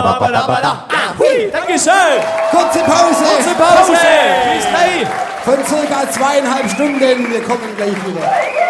Dankeschön. Kurze Pause. Kurze Pause. Bis gleich. Von circa 2,5 Stunden. Wir kommen gleich wieder.